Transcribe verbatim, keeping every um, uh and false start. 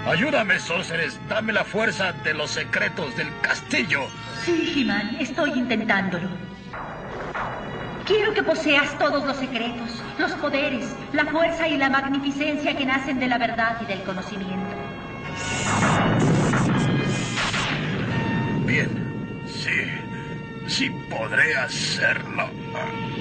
Ayúdame, Sorceress. Dame la fuerza de los secretos del castillo. Sí, He-Man, estoy intentándolo. Quiero que poseas todos los secretos, los poderes, la fuerza y la magnificencia que nacen de la verdad y del conocimiento. Bien, sí, sí podré hacerlo.